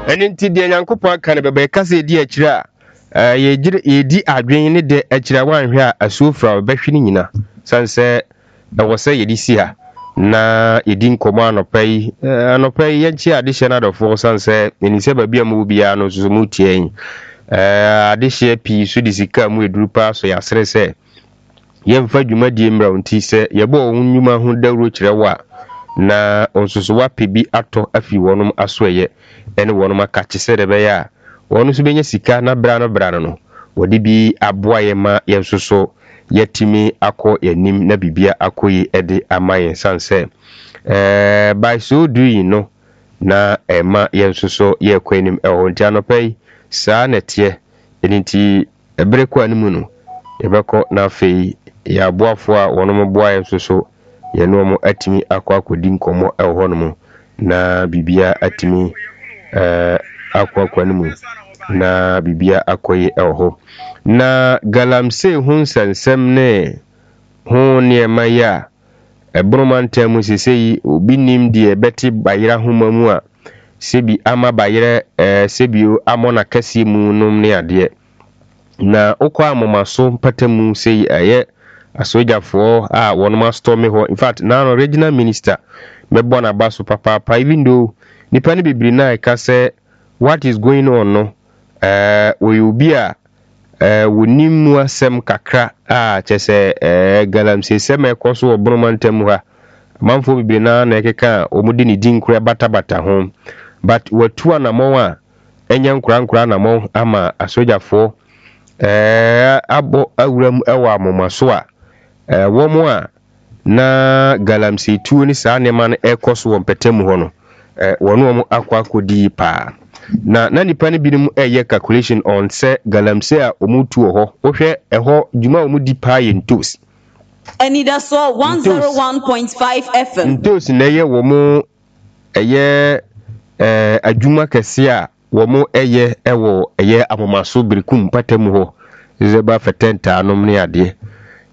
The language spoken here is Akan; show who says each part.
Speaker 1: ene nti de Nyankopɔn aka ne bebe kase di akira ye di adwen ne de akira wanhwe a asufra obehwe ni nyina sanse wo se ye di si ha na yedi nkomo anopai ye chi ade hye na dofo sanse eni se ba bia mu bia no so mu tie ade hye pi so di sika mu eduru pa so ya sere se ye mfa dwumadie mra nti se ye bo onwuma ho dawro kirewa na onsoso wapebi ato afi wonum asoye ene wonum akache se de be ya wonu so benya sika na bra no wodi bi aboaye ma ye nsoso yetimi akọ yanim na bibia akoyi ede amaye sanse by so doing no na ema yensoso ye kwanim eho nti anopai saa netie eninti ebreko animu no ebeko na afei ya aboafo a wono boa yensoso ye no mo atimi akọ akodi nkomo eho no na bibia atimi akọ animu na bibia akoyi eho na galamse hun sansem ne hun niema ya ebromantam sesei obi nim de beti bayira homamu a sebi ama bayire sebio amona kase mu nom ne ade na okwa amomaso patamu sei aye asojafo a wonoma storm ho in fact na regional minister mebo na baso papa even though nipa ne bibiri na ka say what is going on no we obi a wonimu asem kakra a chese galamse sem ekoso obromantam ha manfo bibiri na ekeka omudi ni dinkura bata ho but watu anamo a enya nkura anamo ama asojafo abo awuram ewa amomaso a womo a na galamse tuo ni saa ne man ekoso wonpetem ho no wono akodi pa na nipa ne binim eye calculation on se galamse a omutu ho wohwe eho djuma omudi pa ye ntos
Speaker 2: Anida so 101.5 FM
Speaker 1: ntos na ye womo eye adwuma kese a womo eye ewo eye amomaso birikum patam ho zeba fetenta anom ne ade